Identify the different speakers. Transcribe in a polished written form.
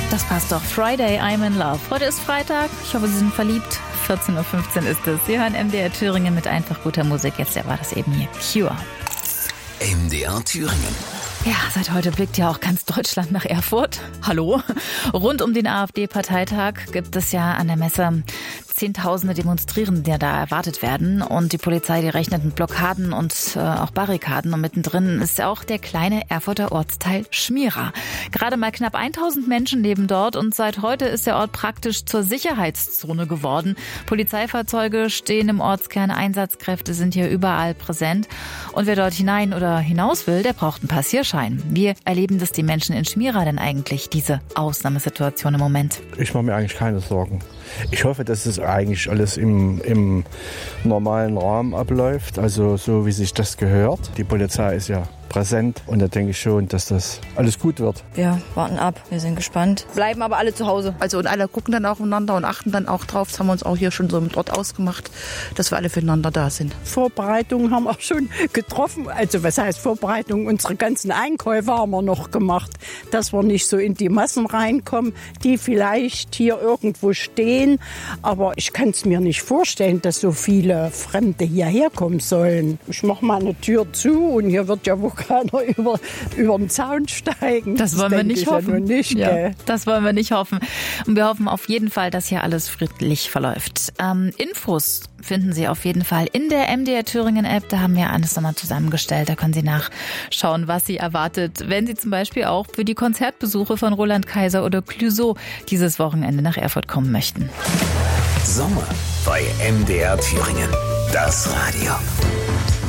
Speaker 1: Das passt doch. Friday, I'm in love. Heute ist Freitag. Ich hoffe, Sie sind verliebt. 14.15 Uhr ist es. Sie hören MDR Thüringen mit einfach guter Musik. Jetzt war das eben hier. Cure.
Speaker 2: MDR Thüringen.
Speaker 1: Ja, seit heute blickt ja auch ganz Deutschland nach Erfurt. Hallo. Rund um den AfD-Parteitag gibt es ja an der Messe Zehntausende Demonstrierende, die da erwartet werden. Und die Polizei, die rechnet mit Blockaden und auch Barrikaden. Und mittendrin ist auch der kleine Erfurter Ortsteil Schmira. Gerade mal knapp 1000 Menschen leben dort. Und seit heute ist der Ort praktisch zur Sicherheitszone geworden. Polizeifahrzeuge stehen im Ortskern, Einsatzkräfte sind hier überall präsent. Und wer dort hinein oder hinaus will, der braucht einen Passierschein. Wie erleben das die Menschen in Schmira denn eigentlich, diese Ausnahmesituation im Moment?
Speaker 3: Ich mache mir eigentlich keine Sorgen. Ich hoffe, dass es eigentlich alles im normalen Rahmen abläuft, also so wie sich das gehört. Die Polizei ist ja präsent und da denke ich schon, dass das alles gut wird.
Speaker 4: Ja, warten ab. Wir sind gespannt. Bleiben aber alle zu Hause.
Speaker 5: Also und alle gucken dann aufeinander und achten dann auch drauf. Das haben wir uns auch hier schon so im Ort ausgemacht, dass wir alle füreinander da sind.
Speaker 6: Vorbereitungen haben wir auch schon getroffen. Also was heißt Vorbereitung? Unsere ganzen Einkäufe haben wir noch gemacht, dass wir nicht so in die Massen reinkommen, die vielleicht hier irgendwo stehen. Aber ich kann es mir nicht vorstellen, dass so viele Fremde hierher kommen sollen. Ich mache mal eine Tür zu und hier wird ja wohl keiner über den Zaun steigen.
Speaker 1: Das wollen wir nicht hoffen.
Speaker 6: Ja,
Speaker 1: das wollen wir nicht hoffen. Und wir hoffen auf jeden Fall, dass hier alles friedlich verläuft. Infos finden Sie auf jeden Fall in der MDR Thüringen App. Da haben wir alles nochmal zusammengestellt. Da können Sie nachschauen, was Sie erwartet, wenn Sie zum Beispiel auch für die Konzertbesuche von Roland Kaiser oder Clouseau dieses Wochenende nach Erfurt kommen möchten.
Speaker 2: Sommer bei MDR Thüringen. Das Radio.